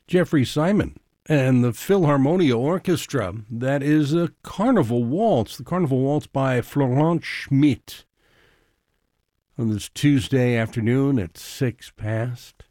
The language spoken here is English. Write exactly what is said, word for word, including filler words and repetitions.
Jeffrey Simon and the Philharmonia Orchestra. That is a Carnival Waltz, the Carnival Waltz by Florent Schmidt. On this Tuesday afternoon at six past.